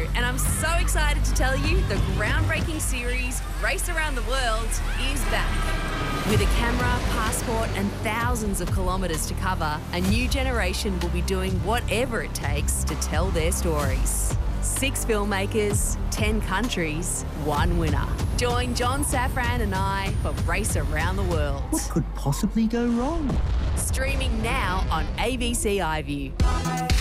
and I'm so excited to tell you the groundbreaking series Race Around the World is back. With a camera, passport and thousands of kilometres to cover, a new generation will be doing whatever it takes to tell their stories. 6 filmmakers, 10 countries, 1 winner. Join John Safran and I for Race Around the World. What could possibly go wrong? Streaming now on ABC iView.